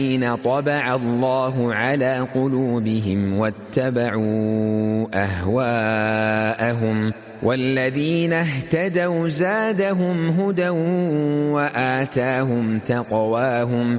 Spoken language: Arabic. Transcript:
طبع الله على قلوبهم واتبعوا أهواءهم والذين اهتدوا زادهم هدى وآتاهم تقواهم